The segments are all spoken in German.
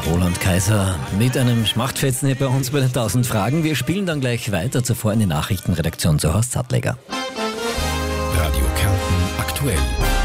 Roland Kaiser mit einem Schmachtfetzen hier bei uns bei den 1000 Fragen. Wir spielen dann gleich weiter, zuvor in die Nachrichtenredaktion zu Horst Sattleger. Radio Kärnten aktuell.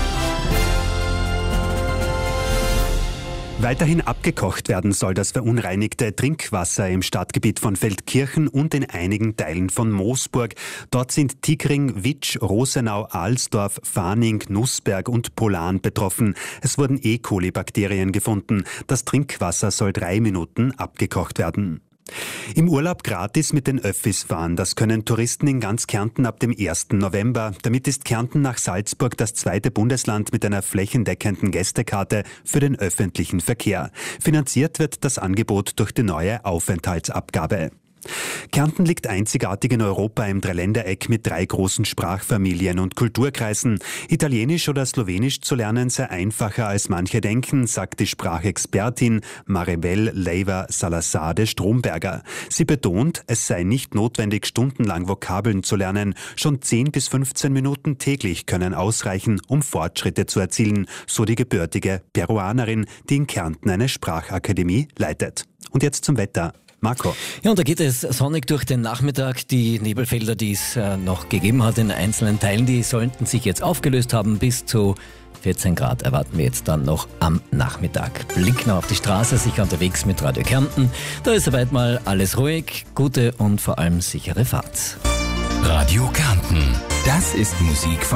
Weiterhin abgekocht werden soll das verunreinigte Trinkwasser im Stadtgebiet von Feldkirchen und in einigen Teilen von Moosburg. Dort sind Tiekring, Witsch, Rosenau, Alsdorf, Fahning, Nussberg und Polan betroffen. Es wurden E. coli-Bakterien gefunden. Das Trinkwasser soll 3 Minuten abgekocht werden. Im Urlaub gratis mit den Öffis fahren, das können Touristen in ganz Kärnten ab dem 1. November. Damit ist Kärnten nach Salzburg das zweite Bundesland mit einer flächendeckenden Gästekarte für den öffentlichen Verkehr. Finanziert wird das Angebot durch die neue Aufenthaltsabgabe. Kärnten liegt einzigartig in Europa im Dreiländereck mit 3 großen Sprachfamilien und Kulturkreisen. Italienisch oder Slowenisch zu lernen sei einfacher als manche denken, sagt die Sprachexpertin Maribel Leiva-Salazar de Stromberger. Sie betont, es sei nicht notwendig, stundenlang Vokabeln zu lernen. Schon 10 bis 15 Minuten täglich können ausreichen, um Fortschritte zu erzielen, so die gebürtige Peruanerin, die in Kärnten eine Sprachakademie leitet. Und jetzt zum Wetter. Marco. Ja, und da geht es sonnig durch den Nachmittag. Die Nebelfelder, die es noch gegeben hat in einzelnen Teilen, die sollten sich jetzt aufgelöst haben. Bis zu 14 Grad erwarten wir jetzt dann noch am Nachmittag. Blick noch auf die Straße, sicher unterwegs mit Radio Kärnten. Da ist soweit mal alles ruhig, gute und vor allem sichere Fahrt. Radio Kärnten, das ist Musik von